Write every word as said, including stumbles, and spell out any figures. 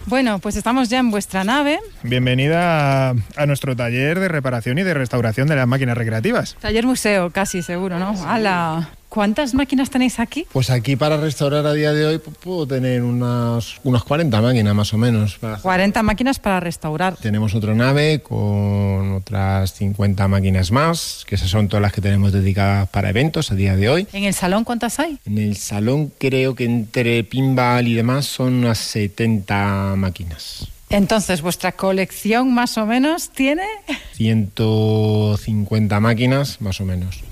Bueno, pues estamos ya en vuestra nave. Bienvenida a, a nuestro taller de reparación y de restauración de las máquinas recreativas. Taller museo, casi seguro, ¿no? ¡Hala! ¿Cuántas máquinas tenéis aquí? Pues aquí para restaurar a día de hoy pues, puedo tener unas, unas cuarenta máquinas más o menos. Para hacer. cuarenta máquinas para restaurar. Tenemos otra nave con otras cincuenta máquinas más, que esas son todas las que tenemos dedicadas para eventos a día de hoy. ¿En el salón cuántas hay? En el salón creo que entre pinball y demás son unas setenta máquinas. Entonces, ¿vuestra colección más o menos tiene? ciento cincuenta máquinas más o menos.